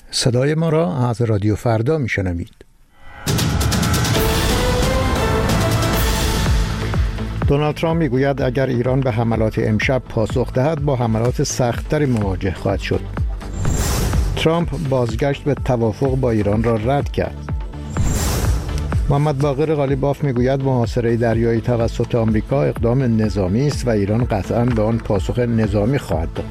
صدای ما را از رادیو فردا میشنوید. دونالد ترامپ میگوید اگر ایران به حملات امشب پاسخ دهد با حملات سخت‌تری مواجه خواهد شد. ترامپ بازگشت به توافق با ایران را رد کرد. محمد باقر قالیباف میگوید محاصره دریایی توسط آمریکا اقدام نظامی است و ایران قطعاً به آن پاسخ نظامی خواهد داد.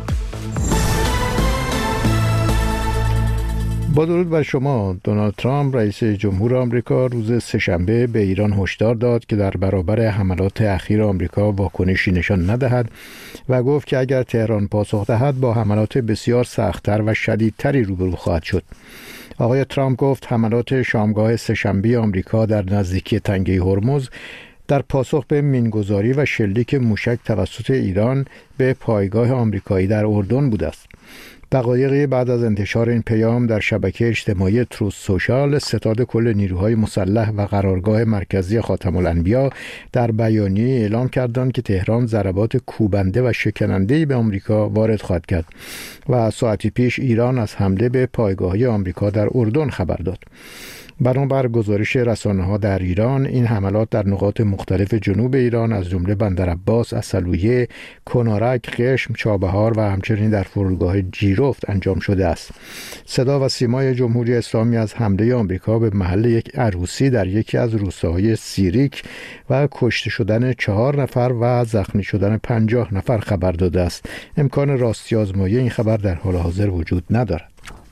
با درود بر شما، دونالد ترامپ رئیس جمهور آمریکا روز سه‌شنبه به ایران هشدار داد که در برابر حملات اخیر آمریکا واکنشی نشان ندهد و گفت که اگر تهران پاسخ دهد با حملات بسیار سخت‌تر و شدیدتری روبرو خواهد شد. آقای ترامپ گفت حملات شامگاه سه‌شنبه آمریکا در نزدیکی تنگه هرمز در پاسخ به مینگذاری و شلیک موشک توسط ایران به پایگاه آمریکایی در اردن بوده است. دقایقی بعد از انتشار این پیام در شبکه اجتماعی تروث سوشال، ستاد کل نیروهای مسلح و قرارگاه مرکزی خاتم الانبیا در بیانیه اعلام کردند که تهران ضربات کوبنده و شکننده‌ای به آمریکا وارد خواهد کرد و ساعتی پیش ایران از حمله به پایگاه‌های آمریکا در اردن خبر داد. بنابر گزارش رسانه‌ها در ایران، این حملات در نقاط مختلف جنوب ایران از جمله بندرعباس، عسلویه، کنارک، قشم، چابهار و همچنین در فرودگاه جیرفت انجام شده است. صدا و سیمای جمهوری اسلامی از حمله آمریکا به محل یک عروسی در یکی از روستاهای سیریک و کشته شدن 4 نفر و زخمی شدن 50 نفر خبر داده است. امکان راستی آزمایی این خبر در حال حاضر وجود ندارد.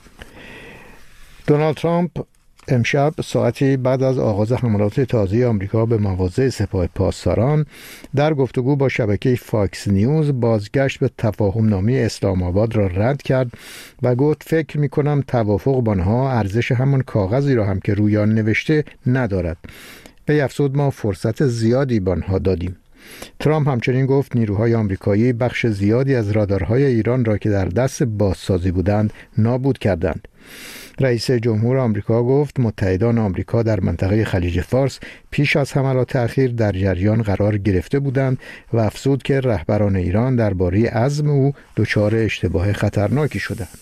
دونالد ترامپ امشب ساعتی بعد از آغاز حملات تازه آمریکا به مواضع سپاه پاسداران در گفتگو با شبکه فاکس نیوز بازگشت به تفاهم‌نامه اسلام آباد را رد کرد و گفت فکر می‌کنم توافق با آنها ارزش همان کاغذی را هم که روی آن نوشته ندارد. وی افزود ما فرصت زیادی به آنها دادیم. ترامپ همچنین گفت نیروهای آمریکایی بخش زیادی از رادارهای ایران را که در دست بازسازی بودند نابود کردند. رئیس جمهور آمریکا گفت متحدان آمریکا در منطقه خلیج فارس پیش از حملات اخیر در جریان قرار گرفته بودند و افزود که رهبران ایران درباره عزم او دچار اشتباه خطرناکی شدند.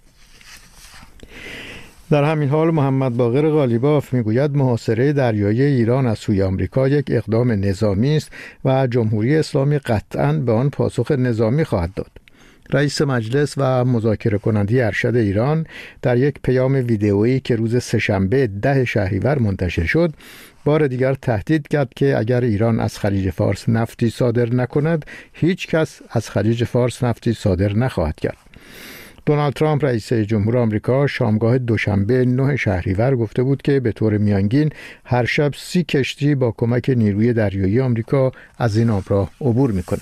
در همین حال محمد باقر قالیباف میگوید محاصره دریایی ایران از سوی آمریکا یک اقدام نظامی است و جمهوری اسلامی قطعاً به آن پاسخ نظامی خواهد داد. رئیس مجلس و مذاکره کننده ارشد ایران در یک پیام ویدئویی که روز سه‌شنبه 10 شهریور منتشر شد، بار دیگر تهدید کرد که اگر ایران از خلیج فارس نفتی صادر نکند، هیچ کس از خلیج فارس نفتی صادر نخواهد کرد. دونالد ترامپ رئیس جمهور آمریکا شامگاه دوشنبه 9 شهریور گفته بود که به طور میانگین هر شب 30 کشتی با کمک نیروی دریایی آمریکا از این آبراه عبور می‌کنند.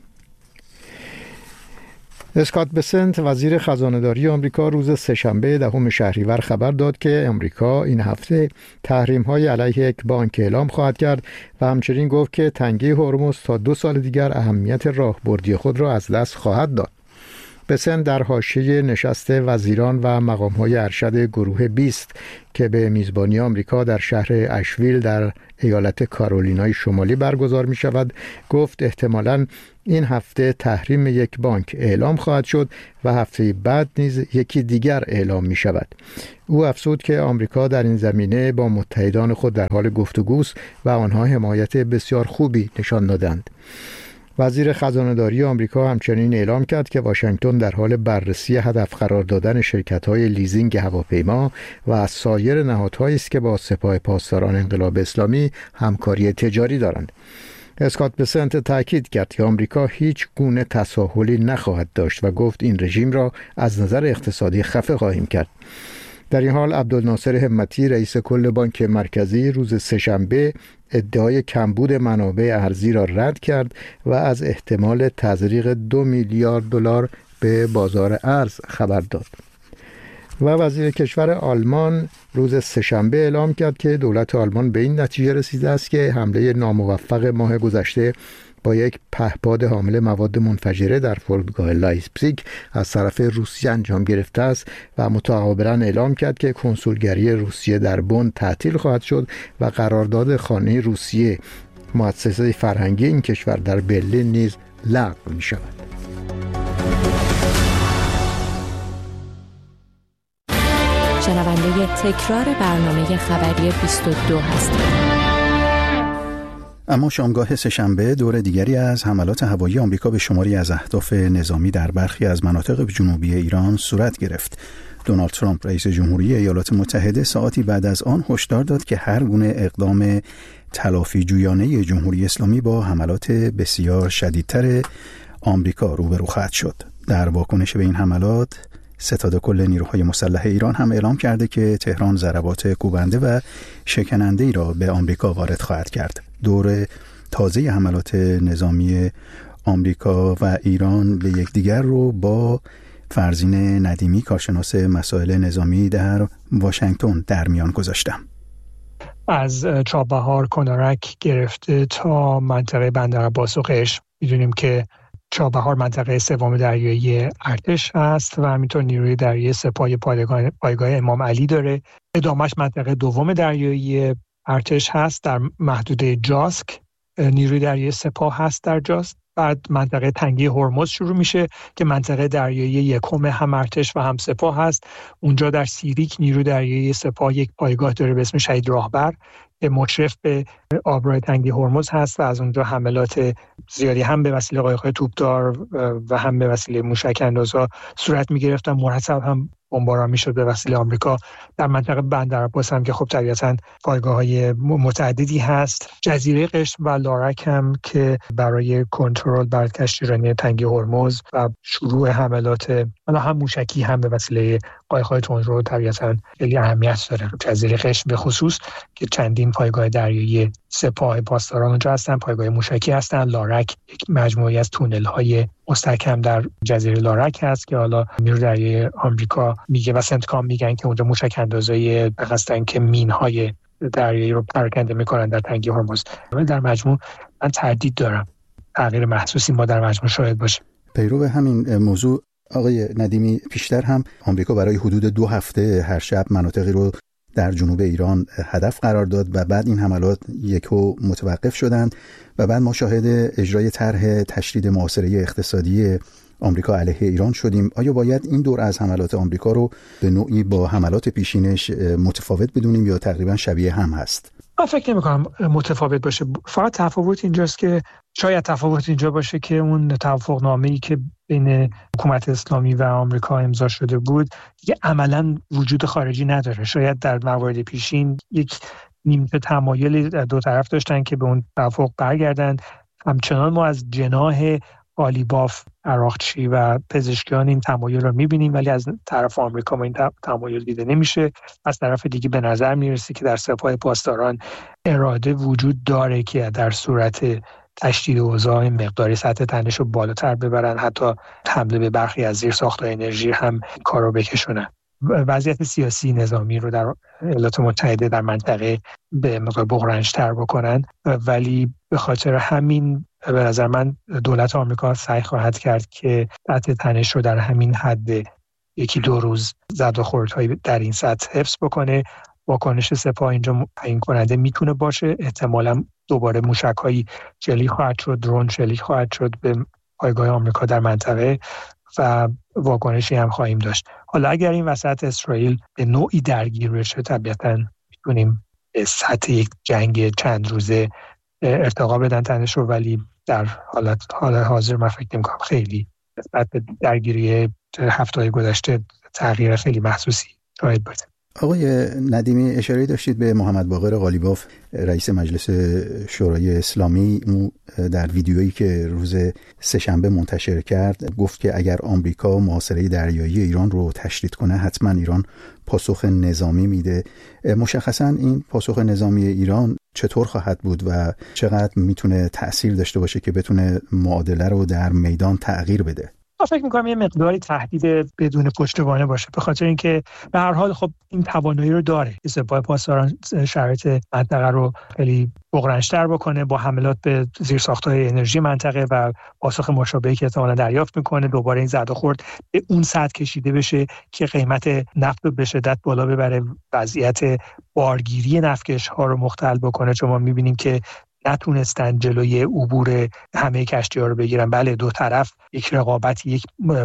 اسکات بسنت وزیر خزانه‌داری آمریکا روز سه‌شنبه 10 شهریور خبر داد که آمریکا این هفته تحریم‌های علیه یک بانک اعلام خواهد کرد و همچنین گفت که تنگه هرمز تا 2 سال دیگر اهمیت راهبردی خود را از دست خواهد داد. بسنت در حاشیه نشست وزیران و مقام‌های ارشد گروه 20 که به میزبانی آمریکا در شهر اشویل در ایالت کارولینای شمالی برگزار می شود گفت احتمالاً این هفته تحریم یک بانک اعلام خواهد شد و هفته بعد نیز یکی دیگر اعلام می شود. او افزود که آمریکا در این زمینه با متحدان خود در حال گفتگوست و آنها حمایت بسیار خوبی نشان دادند. وزیر خزانه‌داری آمریکا همچنین اعلام کرد که واشنگتن در حال بررسی هدف قرار دادن شرکت‌های لیزینگ هواپیما و سایر نهادهایی است که با سپاه پاسداران انقلاب اسلامی همکاری تجاری دارند. اسکات بسنت تاکید کرد که آمریکا هیچ گونه تساهلی نخواهد داشت و گفت این رژیم را از نظر اقتصادی خفه خواهیم کرد. در این حال عبدالناصر همتی رئیس کل بانک مرکزی روز سه‌شنبه ادعای کمبود منابع ارزی را رد کرد و از احتمال تزریق 2 میلیارد دلار به بازار ارز خبر داد. و وزیر کشور آلمان روز سه‌شنبه اعلام کرد که دولت آلمان به این نتیجه رسیده است که حمله ناموفق ماه گذشته با یک پهپاد حامل مواد منفجره در فرودگاه لایپزیگ از طرف روسیه انجام گرفته است و متقابلا اعلام کرد که کنسولگری روسیه در بن تعطیل خواهد شد و قرارداد خانه روسیه مؤسسه فرهنگی این کشور در برلین نیز لغو می شود. شنونده تکرار برنامه خبری 22 هستید. اما شامگاه سه‌شنبه دور دیگری از حملات هوایی آمریکا به شماری از اهداف نظامی در برخی از مناطق جنوبی ایران صورت گرفت. دونالد ترامپ رئیس جمهوری ایالات متحده ساعتی بعد از آن هشدار داد که هر گونه اقدام تلافی جویانه جمهوری اسلامی با حملات بسیار شدیدتر آمریکا روبرو خواهد شد. در واکنش به این حملات ستاد کل نیروهای مسلح ایران هم اعلام کرده که تهران ضربات کوبنده و شکننده‌ای را به آمریکا وارد خواهد کرد. دور تازه حملات نظامی آمریکا و ایران به یکدیگر رو با فرزین ندیمی کارشناس مسائل نظامی در واشنگتن در میان گذاشتم. از چابهار کنارک گرفته تا منطقه بندرعباس و قشم می‌دونیم که چابهار منطقه سوم دریایی ارتش هست و همینطور نیروی دریایی سپاه پایگاه امام علی داره. ادامش منطقه دوم دریایی ارتش هست در محدوده جاسک، نیروی دریایی سپاه هست در جاسک. بعد منطقه تنگی هرمز شروع میشه که منطقه دریایی یکم هم ارتش و هم سپاه هست. اونجا در سیریک نیروی دریایی سپاه یک پایگاه داره به اسم شهید راهبر که مشرف به آبراه تنگی هرمز هست و از اونجا حملات زیادی هم به وسیله قایق‌های توپدار و هم به وسیله موشک اندازها صورت می‌گرفت و مرتب هم بمباران می‌شد به وسیله آمریکا. در منطقه بندرعباس هم که خب طبیعتاً پایگاه‌های متعددی هست. جزیره قشم و لارک هم که برای کنترل بر کشتیرانی تنگی هرمز و شروع حملات هم موشکی هم به وسیله قایق‌های تندرو طبیعتاً خیلی اهمیت داره. جزیره قشم به خصوص که چندین پایگاه دریایی سپاه پاسداران اونجا هستن، پایگاه موشکی هستن. لارک یک مجموعه‌ای از تونل‌های مستحکم در جزیره لارک هست که حالا نیروی دریایی آمریکا میگه و سنتکام میگن که اونجا موشک اندازایی هستن که مین‌های دریایی رو پراکنده میکنن در تنگی هرمز. در مجموع من تردید دارم تغییر محسوسی ما در مجموع شاید باشه. پیرو همین موضوع آقای ندیمی، پیشتر هم آمریکا برای حدود 2 هفته هر شب مناطقی رو در جنوب ایران هدف قرار داد و بعد این حملات یکو متوقف شدند و بعد ما شاهد اجرای طرح تشدید محاصره اقتصادی آمریکا علیه ایران شدیم. آیا باید این دور از حملات آمریکا رو به نوعی با حملات پیشینش متفاوت بدونیم یا تقریبا شبیه هم هست؟ من فکر نمی‌کنم متفاوت باشه. فقط تفاوت اینجاست که شاید تفاوت اینجا باشه که اون توافقنامه‌ای که بین حکومت اسلامی و آمریکا امضا شده بود دیگه عملاً وجود خارجی نداره. شاید در موارد پیشین یک نیمچه تمایلی دو طرف داشتن که به اون توافق برگردند. همچنان ما از جناح قالیباف، عراقچی و پزشکیان این تمایل رو می‌بینیم، ولی از طرف آمریکا ما این تمایل دیده نمیشه. از طرف دیگه به نظر میرسه که در سپاه پاسداران اراده وجود داره که در صورت تشدید اوضاع مقداری سطح تنش رو بالاتر ببرن، حتی حمله به برخی از زیرساخت‌های انرژی هم کارو بکشونن. وضعیت سیاسی نظامی رو در ایالات متحده در منطقه به مقدار بحران‌تر بکنن، ولی به خاطر همین به نظر من دولت آمریکا سعی خواهد کرد که سطح تنش رو در همین حد 1-2 روز زد و خوردهای در این سطح حفظ بکنه. واکنش سپاه اینجا تعیین کننده میتونه باشه. احتمالاً دوباره موشک‌های شلیک خواهد شد، درون شلیک خواهد شد به پایگاه آمریکا در منطقه و واکنشی هم خواهیم داشت. حالا اگر این وسط اسرائیل به نوعی درگیر بشه، طبیعتاً میتونیم به سطح یک جنگ چند روزه ارتقا بدن تنش رو، ولی در حال حاضر من فکر نمی‌کنم خیلی نسبت به درگیری هفته‌های گذشته تغییر خیلی محسوسی شاید باشه. آقای ندیمی، اشاره داشتید به محمد باقر قالیباف رئیس مجلس شورای اسلامی. او در ویدیویی که روز سه‌شنبه منتشر کرد گفت که اگر آمریکا محاصره دریایی ایران رو تشدید کنه حتما ایران پاسخ نظامی میده. مشخصا این پاسخ نظامی ایران چطور خواهد بود و چقدر میتونه تأثیر داشته باشه که بتونه معادله رو در میدان تغییر بده؟ من فکر می‌کنم یه مقداری تهدید بدون پشتوانه باشه، به خاطر اینکه به هر حال خب این توانایی رو داره که سپاه پاسداران شرایط منطقه رو خیلی بحران‌تر بکنه با حملات به زیرساخت‌های انرژی منطقه و پاسخ مشابهی که احتمالاً دریافت می‌کنه. دوباره این زد و خورد به اون سطح کشیده بشه که قیمت نفت به شدت بالا ببره، وضعیت بارگیری نفتکش‌ها رو مختل بکنه. چون ما می‌بینیم که نتونستن جلوی عبور همه کشتی‌ها رو بگیرن. بله، دو طرف یک رقابت، یک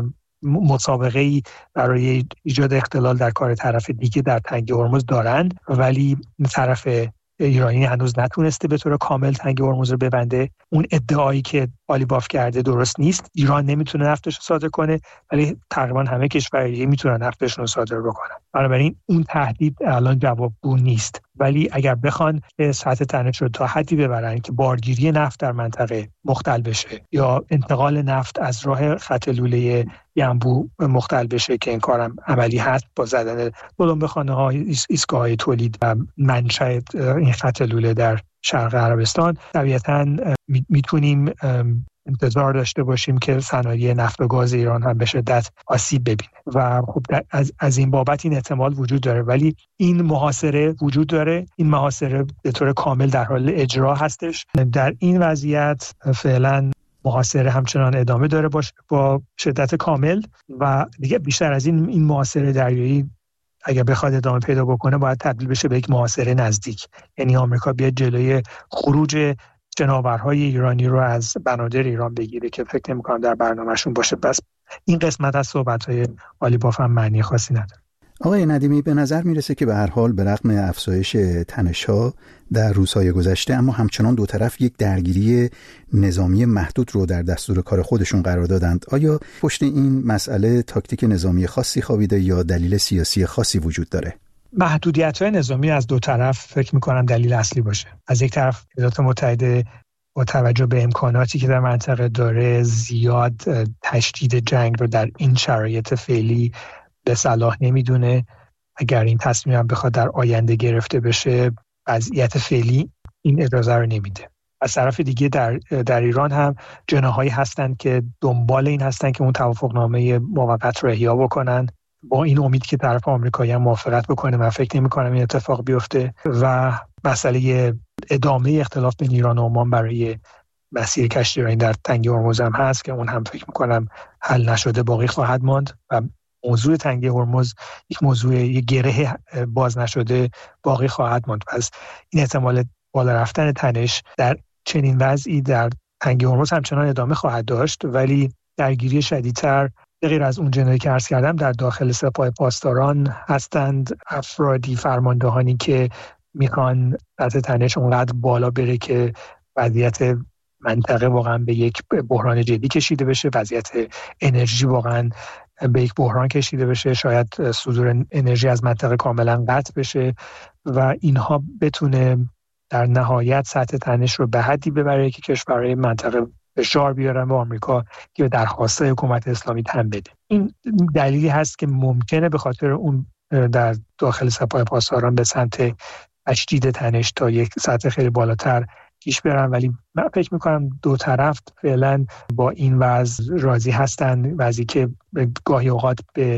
مسابقه‌ای برای ایجاد اختلال در کار طرف دیگه در تنگه هرمز دارند، ولی طرف ایرانی هنوز نتونسته به طور کامل تنگه هرمز رو ببنده. اون ادعایی که آلیباف کرده درست نیست. ایران نمیتونه نفتش رو صادر کنه، ولی تقریبا همه کشورها میتونن نفتشون رو صادر بکنن. بنابراین اون تهدید الان جوابگو نیست، ولی اگر بخوان سطح تنش رو تا حدی ببرن که بارگیری نفت در منطقه مختل بشه یا انتقال نفت از راه خط لوله ینبوع مختل بشه که این کارم عملی هست با زدن بلومبه‌خانه‌ها، ایستگاه‌های تولید و منشأ این خط لوله در شرق عربستان، طبیعتاً میتونیم انتظار داشته باشیم که صنایع نفت و گاز ایران هم به شدت آسیب ببینه و خب از این بابت این احتمال وجود داره. ولی این محاصره وجود داره، این محاصره به طور کامل در حال اجرا هستش. در این وضعیت فعلا محاصره همچنان ادامه داره با شدت کامل و دیگه بیشتر از این محاصره دریایی اگر بخواد ادامه پیدا بکنه باید تبدیل بشه به یک محاصره نزدیک، یعنی آمریکا بیاد جلوی خروج جناورهای ایرانی رو از بنادر ایران بگیره که فکر نمی‌کنم در برنامه‌شون باشه. بس این قسمت از صحبت‌های آلیباف هم معنی خاصی نداره. آقای ندیمی، به نظر میرسه که به هر حال به رغم افزایش تنش‌ها در روزهای گذشته، اما همچنان دو طرف یک درگیری نظامی محدود رو در دستور کار خودشون قرار دادند. آیا پشت این مسئله تاکتیک نظامی خاصی خوابیده یا دلیل سیاسی خاصی وجود داره؟ محدودیت‌های نظامی از دو طرف فکر می‌کنم دلیل اصلی باشه. از یک طرف ایالات متحده با توجه به امکاناتی که در منطقه داره زیاد تشدید جنگ رو در این شرایط فعلی به صلاح نمیدونه. اگر این تصمیم هم بخواد در آینده گرفته بشه، وضعیت فعلی این اجازه رو نمیده. از طرف دیگه در ایران هم جناحایی هستند که دنبال این هستند که اون توافقنامه موقت رو احیا بکنن، با این امید که طرف آمریکایی هم موافقت بکنه. من فکر نمی‌کنم این اتفاق بیفته و مسئله ادامه اختلاف بین ایران و عمان برای مسیر کشتیرانی در تنگه هرمز هم هست که اون هم فکر می‌کنم حل نشده باقی خواهد ماند و موضوع تنگه هرمز یک موضوع یک گره باز نشده باقی خواهد ماند. پس این احتمال بالا رفتن تنش در چنین وضعی در تنگه هرمز همچنان ادامه خواهد داشت، ولی درگیری شدیدتر غیر از اون جنایی که عرض کردم در داخل سپاه پاسداران هستند، افرادی فرماندهانی که میخوان سطح تنش اونقدر بالا بره که وضعیت منطقه واقعا به یک بحران جدی کشیده بشه، وضعیت انرژی واقعا به یک بحران کشیده بشه، شاید صدور انرژی از منطقه کاملا قطع بشه و اینها بتونه در نهایت سطح تنش رو به حدی ببره که کشورهای منطقه فشار بیارن به آمریکا که به درخواست حکومت اسلامی تن بده. این دلیلی هست که ممکنه به خاطر اون در داخل سپاه پاسداران به سمت تشدید تنش تا یک سطح خیلی بالاتر پیش برن، ولی من فکر میکنم دو طرف فعلا با این وضع راضی هستن، وضعی که گاهی اوقات به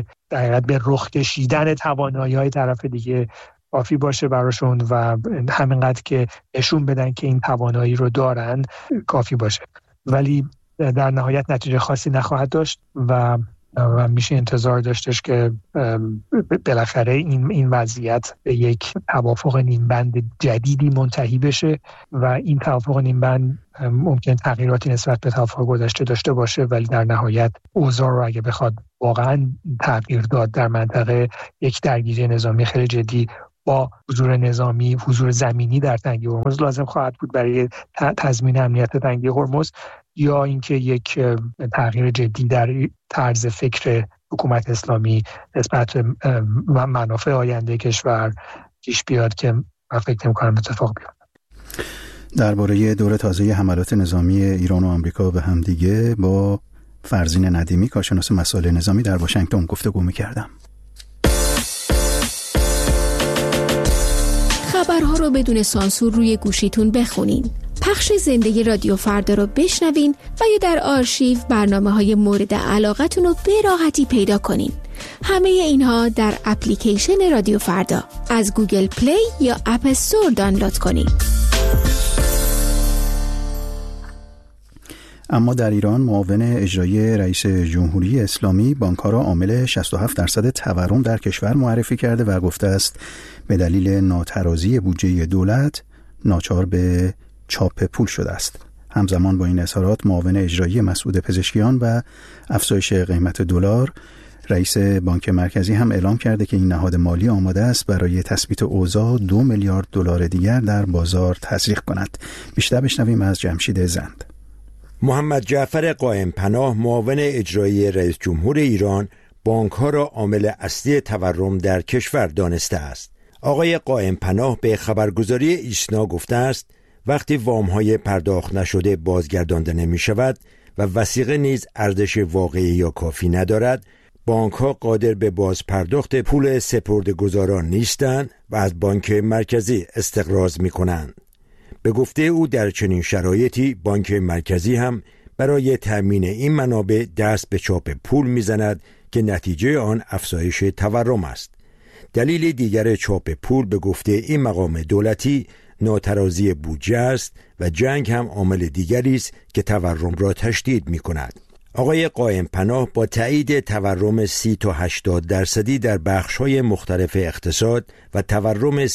رخ کشیدن توانایی‌های طرف دیگه کافی باشه براشون و همینقدر که نشون بدن که این توانایی رو دارن کافی باشه، ولی در نهایت نتیجه خاصی نخواهد داشت و میشه انتظار داشتش که بالاخره این وضعیت به یک توافق نیمبند جدیدی منتهی بشه و این توافق نیمبند ممکن تغییراتی نسبت به توافق گذشته داشته باشه، ولی در نهایت اوضاع رو اگه بخواد واقعا تغییر داد در منطقه، یک درگیری نظامی خیلی جدی با حضور زمینی در تنگه هرمز لازم خواهد بود برای تضمین امنیت تنگه هرمز، یا اینکه یک تغییر جدی در طرز فکر حکومت اسلامی نسبت به منافع آینده کشور پیش بیاد که من فکر نمی‌کنم اتفاق بیفته. درباره دور تازه حملات نظامی ایران و آمریکا به هم دیگه با فرزین ندیمی، کارشناس مسائل نظامی در واشنگتن گفتگو می‌کردم. خبرها رو بدون سانسور روی گوشیتون بخونین. پخش زنده رادیو فردا رو بشنوین و یا در آرشیو برنامه‌های مورد علاقتون رو به راحتی پیدا کنین. همه اینها در اپلیکیشن رادیو فردا از گوگل پلی یا اپ استور دانلود کنین. اما در ایران معاون اجرایی رئیس جمهوری اسلامی بانک‌ها را عامل 67% تورم در کشور معرفی کرده و گفته است به دلیل ناترازی بودجه دولت ناچار به چاپ پول شده است. همزمان با این اظهارات معاون اجرایی مسعود پزشکیان و افزایش قیمت دلار، رئیس بانک مرکزی هم اعلام کرده که این نهاد مالی آماده است برای تثبیت اوضاع 2 میلیارد دلار دیگر در بازار تزریق کند. بیشتر بشنویم از جمشید زند. محمد جعفر قائم پناه، معاون اجرایی رئیس جمهور ایران، بانک‌ها را عامل اصلی تورم در کشور دانسته است. آقای قائم پناه به خبرگزاری ایسنا گفته است وقتی وام‌های پرداخت نشده بازگردانده نمی‌شود و وثیقه نیز ارزش واقعی یا کافی ندارد، بانک‌ها قادر به بازپرداخت پول سپرده‌گذاران نیستند و از بانک مرکزی استقراض می‌کنند. به گفته او در چنین شرایطی بانک مرکزی هم برای تأمین این منابع دست به چاپ پول می‌زند که نتیجه آن افزایش تورم است. دلیل دیگر چاپ پول به گفته این مقام دولتی ناترازی بودجه است و جنگ هم عامل دیگری است که تورم را تشدید می‌کند. آقای قائم پناه با تایید تورم 30 تا 80% در بخش‌های مختلف اقتصاد و تورم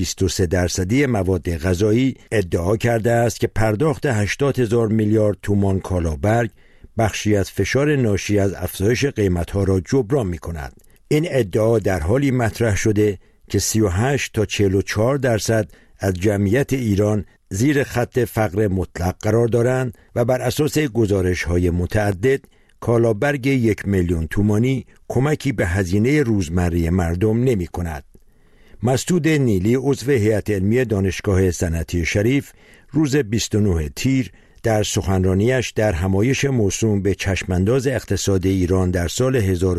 123% مواد غذایی ادعا کرده است که پرداخت 80,000 میلیارد تومان کالابرگ بخشی از فشار ناشی از افزایش قیمت‌ها را جبران می‌کند. این ادعا در حالی مطرح شده که 38 تا 44% از جمعیت ایران زیر خط فقر مطلق قرار دارند و بر اساس گزارش‌های متعدد کالابرگ 1 میلیون تومانی کمکی به هزینه روزمره مردم نمی‌کند. مسعود نیلی، عضو هیئت علمی دانشگاه صنعتی شریف، روز 29 تیر در سخنرانیش در همایش موسوم به چشمانداز اقتصاد ایران در سال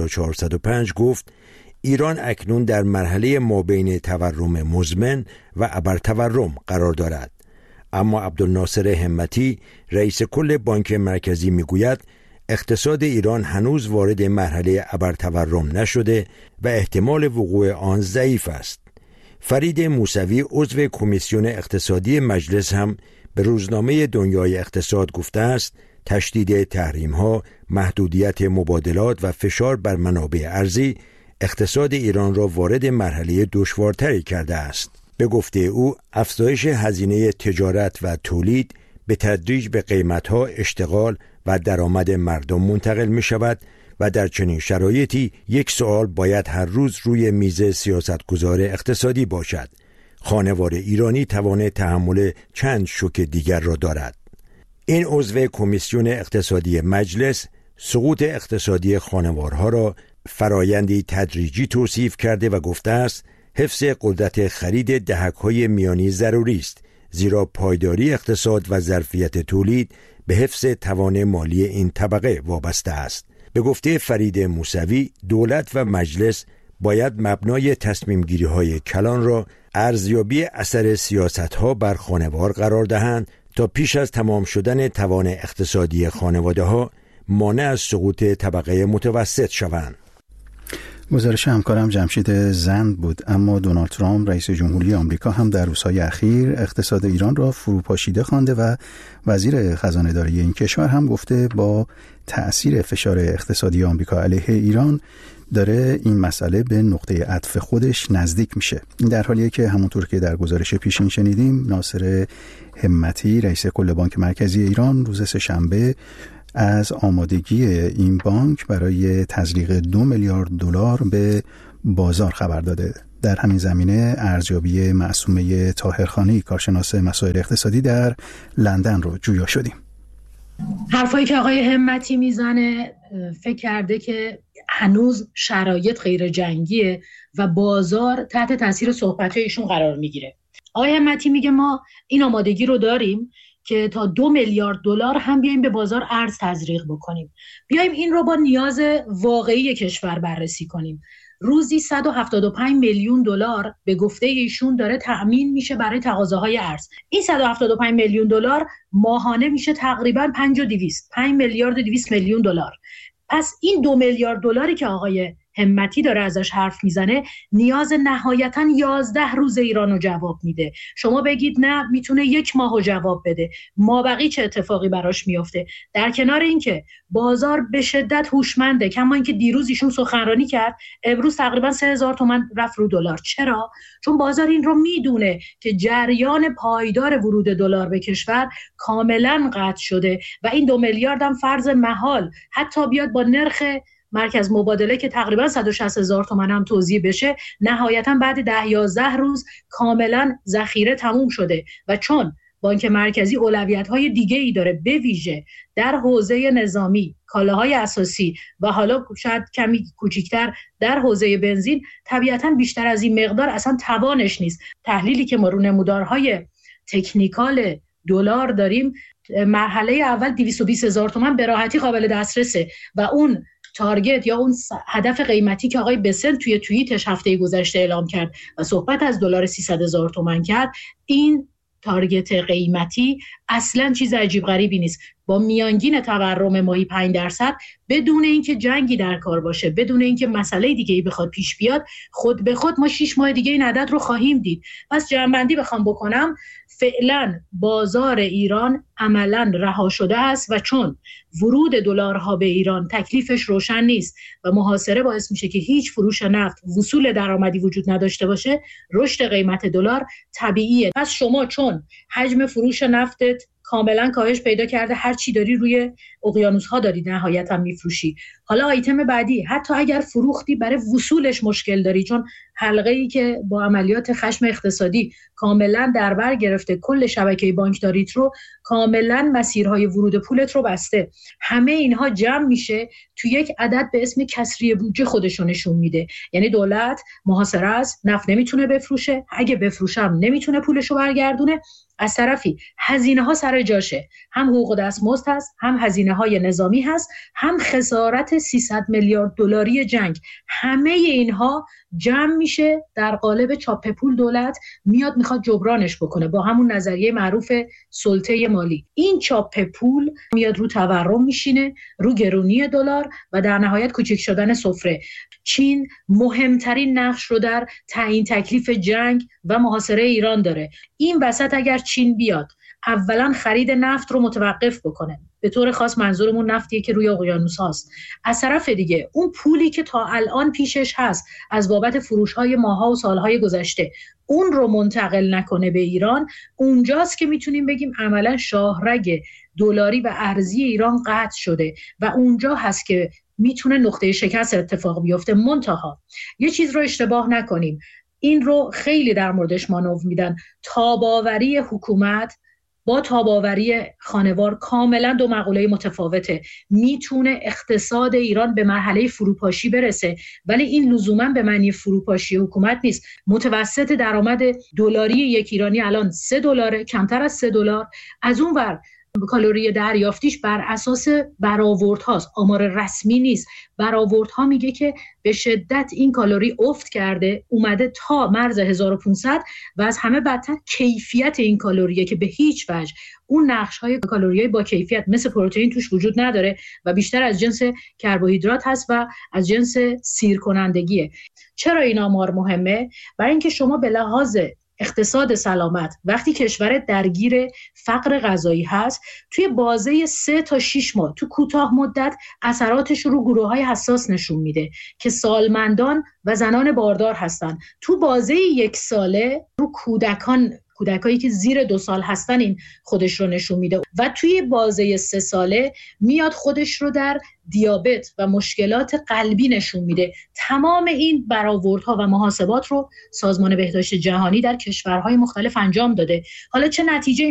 1405 گفت ایران اکنون در مرحله مابین تورم مزمن و ابرتورم قرار دارد. اما عبدالناصر همتی، رئیس کل بانک مرکزی میگوید اقتصاد ایران هنوز وارد مرحله ابرتورم نشده و احتمال وقوع آن ضعیف است. فرید موسوی، عضو کمیسیون اقتصادی مجلس هم به روزنامه دنیای اقتصاد گفته است تشدید تحریم‌ها، محدودیت مبادلات و فشار بر منابع ارزی اقتصاد ایران را وارد مرحله دشوارتری کرده است. به گفته او افزایش هزینه تجارت و تولید به تدریج به قیمت‌ها، اشتغال و درآمد مردم منتقل می شود و در چنین شرایطی یک سوال باید هر روز روی میز سیاستگزار اقتصادی باشد: خانوار ایرانی توان تحمل چند شوک دیگر را دارد؟ این عضو کمیسیون اقتصادی مجلس سقوط اقتصادی خانوارها را فرایندی تدریجی توصیف کرده و گفته است حفظ قدرت خرید دهک‌های میانی ضروری است، زیرا پایداری اقتصاد و ظرفیت تولید به حفظ توان مالی این طبقه وابسته است. به گفته فرید موسوی، دولت و مجلس باید مبنای تصمیم گیری های کلان را ارزیابی اثر سیاست ها بر خانوار قرار دهند تا پیش از تمام شدن توان اقتصادی خانواده ها مانع از سقوط طبقه متوسط شوند. گزارش همکارم جمشید زند بود. اما دونالد ترامپ رئیس جمهوری آمریکا هم در روزهای اخیر اقتصاد ایران را فروپاشیده خوانده و وزیر خزانه داری این کشور هم گفته با تأثیر فشار اقتصادی آمریکا علیه ایران داره این مسئله به نقطه عطف خودش نزدیک میشه. این در حالیه که همونطور که در گزارش پیشین شنیدیم، ناصر همتی رئیس کل بانک مرکزی ایران روز سه‌شنبه از آمادگی این بانک برای تزریق 2 میلیارد دلار به بازار خبر داده. در همین زمینه ارزیابی معصومه طاهرخانی، کارشناس مسائل اقتصادی در لندن رو جویا شدیم. حرفایی که آقای همتی میزنه فکر کرده که هنوز شرایط غیر جنگیه و بازار تحت تاثیر صحبت‌های ایشون قرار میگیره. آقای همتی میگه ما این آمادگی رو داریم که تا 2 میلیارد دلار هم بیایم به بازار ارز تزریق بکنیم. بیایم این رو با نیاز واقعی کشور بررسی کنیم. روزی 175 میلیون دلار به گفته ایشون داره تأمین میشه برای تقاضاهای ارز. این 175 میلیون دلار ماهانه میشه تقریباً 5 میلیارد و 200 میلیون دلار. پس این 2 میلیارد دلاری که آقای همتی داره ازش حرف میزنه، نیاز نهایتاً 11 روز ایرانو جواب میده. شما بگید نه میتونه 1 ماهو جواب بده، مابقی چه اتفاقی براش میفته؟ در کنار اینکه بازار به شدت هوشمنده، کما اینکه دیروز ایشون سخنرانی کرد، امروز تقریبا 3000 تومان رفت رو دلار. چرا؟ چون بازار این رو میدونه که جریان پایدار ورود دلار به کشور کاملا قطع شده و این 2 میلیارد هم فرض محال حتی بیاد با نرخ مرکز مبادله که تقریبا 160,000 تومان هم توزیع بشه، نهایتا بعد 10-11 روز کاملا ذخیره تموم شده. و چون بانک مرکزی اولویت‌های دیگه‌ای داره، به ویژه در حوزه نظامی، کالاهای اساسی و حالا شاید کمی کوچیک‌تر در حوزه بنزین، طبیعتاً بیشتر از این مقدار اصلا توانش نیست. تحلیلی که ما رو نمودارهای تکنیکال دلار داریم، مرحله اول 220,000 تومان به راحتی قابل دسترسه و اون تارگت یا اون هدف قیمتی که آقای بسنت توی توییتش هفته گذشته اعلام کرد و صحبت از دلار 300,000 تومان کرد، این تارگت قیمتی اصلا چیز عجیب غریبی نیست. با میانگین تورم ماهی 5% بدون اینکه جنگی در کار باشه، بدون اینکه مسئله دیگه‌ای بخواد پیش بیاد، خود به خود ما 6 ماه دیگه این عدد رو خواهیم دید. پس جمع‌بندی بخوام بکنم، فعلا بازار ایران عملاً رها شده است و چون ورود دلارها به ایران تکلیفش روشن نیست و محاصره باعث میشه که هیچ فروش نفت وصول درآمدی وجود نداشته باشه، رشد قیمت دلار طبیعیه. پس شما چون حجم فروش نفتت کاملا کاهش پیدا کرده، هر چی داری روی اقیانوس‌ها داری نهایتا میفروشی. حالا آیتم بعدی، حتی اگر فروختی برای وصولش مشکل داری، چون حلقه‌ای که با عملیات خشم اقتصادی کاملا در بر گرفته کل شبکه بانکداریت رو، کاملا مسیرهای ورود پولت رو بسته. همه اینها جمع میشه تو یک عدد به اسم کسری بودجه خودش رو نشون میده. یعنی دولت محاصره است، نفت نمیتونه بفروشه، اگه بفروشم نمیتونه پولش رو برگردونه. از طرفی هزینه ها سر جاشه، هم حقوق دستمزد هست، هم هزینه های نظامی هست، هم خسارت 300 میلیارد دلاری جنگ. همه اینها جمع میشه در قالب چاپ پول. دولت میاد میخواد جبرانش بکنه با همون نظریه معروف سلطه مالی. این چاپ پول میاد رو تورم میشینه، رو گرونی دلار و در نهایت کوچک شدن سفره. چین مهمترین نقش رو در تعیین تکلیف جنگ و محاصره ایران داره. این وسط اگر چین بیاد اولا خرید نفت رو متوقف بکنه، به طور خاص منظورمون نفتیه که روی اقیانوس هاست، از طرف دیگه اون پولی که تا الان پیشش هست از بابت فروش‌های ماها و سالهای گذشته اون رو منتقل نکنه به ایران، اونجاست که میتونیم بگیم عملا شاهرگ دلاری و ارزی ایران قطع شده و اونجا هست که میتونه نقطه شکست اتفاق بیفته. منتها یه چیز رو اشتباه نکنیم، این رو خیلی در موردش مانور میدن، تاباوری حکومت با تاباوری خانوار کاملا دو مقوله متفاوته. میتونه اقتصاد ایران به مرحله فروپاشی برسه، ولی این لزوما به معنی فروپاشی حکومت نیست. متوسط درآمد دلاری یک ایرانی الان $3، کمتر از $3. از اون ور کالری دریافتیش بر اساس برآوردهاست، آمار رسمی نیست. برآوردها میگه که به شدت این کالری افت کرده، اومده تا مرز 1500 و از همه بدتر کیفیت این کالریه که به هیچ وجه اون نقش‌های کالریای با کیفیت مثل پروتئین توش وجود نداره و بیشتر از جنس کربوهیدرات هست و از جنس سیر کنندگیه. چرا این آمار مهمه؟ برای اینکه شما به لحاظ اقتصاد سلامت وقتی کشور درگیر فقر غذایی هست، توی بازه 3 تا 6 ماه تو کوتاه مدت اثراتش رو گروه‌های حساس نشون میده که سالمندان و زنان باردار هستن. تو بازه 1 ساله رو کودکایی که زیر 2 سال هستن این خودش رو نشون میده و توی بازه 3 ساله میاد خودش رو در دیابت و مشکلات قلبی نشون میده. تمام این برآوردها و محاسبات رو سازمان بهداشت جهانی در کشورهای مختلف انجام داده. حالا چه نتیجه